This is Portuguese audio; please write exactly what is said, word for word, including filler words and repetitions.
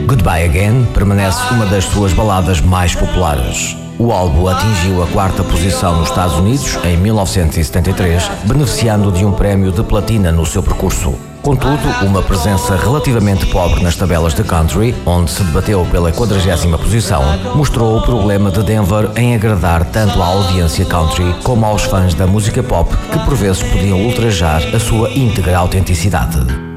Goodbye Again permanece uma das suas baladas mais populares. O álbum atingiu a quarta posição nos Estados Unidos em mil novecentos e setenta e três, beneficiando de um prémio de platina no seu percurso. Contudo, uma presença relativamente pobre nas tabelas de country, onde se debateu pela quadragésima posição, mostrou o problema de Denver em agradar tanto à audiência country como aos fãs da música pop, que por vezes podiam ultrajar a sua íntegra autenticidade.